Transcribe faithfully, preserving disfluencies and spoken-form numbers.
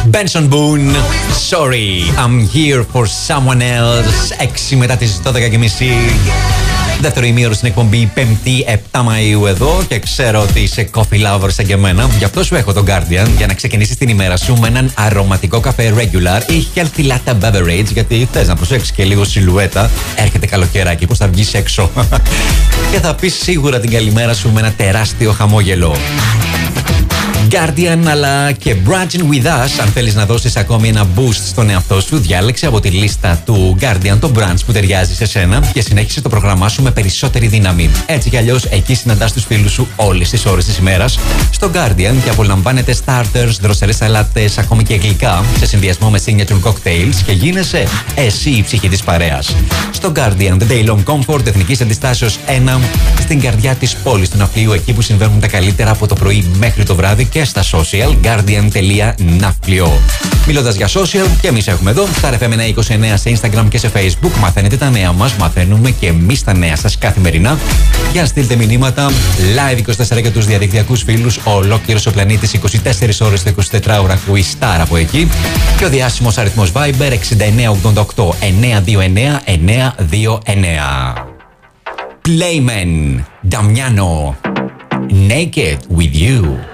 Benson Boone, sorry, I'm here for someone else. Έξι μετά τις δώδεκα και μισή. Δεύτερο ημίωρο στην εκπομπή, Πέμπτη επτά Μαΐου εδώ, και ξέρω ότι είσαι coffee lover σαν και εμένα. Γι' αυτό σου έχω τον Guardian για να ξεκινήσεις την ημέρα σου με έναν αρωματικό καφέ regular ή healthy latte beverage, γιατί θες να προσέξεις και λίγο σιλουέτα. Έρχεται καλοκαιράκι, πώς θα βγεις έξω. Και θα πεις σίγουρα την καλημέρα σου με ένα τεράστιο χαμόγελο. Guardian αλλά και Branching with Us. Αν θέλεις να δώσεις ακόμη ένα boost στον εαυτό σου, διάλεξε από τη λίστα του Guardian το branch που ταιριάζει σε σένα και συνέχισε το πρόγραμμά σου με περισσότερη δύναμη. Έτσι κι αλλιώς εκεί συναντάς τους φίλους σου όλες τις ώρες της ημέρας στο Guardian και απολαμβάνετε starters, δροσερές σαλάτες, ακόμη και γλυκά σε συνδυασμό με signature cocktails και γίνεσαι εσύ η ψυχή της παρέας. Στο Guardian, The Day Long Comfort, Εθνικής Αντιστάσεως ένα, στην καρδιά της πόλης του ναυπλίου, εκεί που συμβαίνουν τα καλύτερα από το πρωί μέχρι το βράδυ, και στα social guardian τελεία ναύπλιο. Μιλώντας για social, και εμείς έχουμε εδώ Star εφ εμ είκοσι εννέα σε Instagram και σε Facebook. Μαθαίνετε τα νέα μας, μαθαίνουμε και εμείς τα νέα σας καθημερινά. Για να στείλτε μηνύματα live είκοσι τέσσερα για τους διαδικτυακούς φίλους. Ολόκληρος ο πλανήτης είκοσι τέσσερις ώρες το εικοσιτετράωρο ακούει Star από εκεί. Και ο διάσημος αριθμός Viber εξήντα εννέα ογδόντα οκτώ εννιακόσια είκοσι εννέα εννιακόσια είκοσι εννέα. Playmen, Damiano, Naked with You.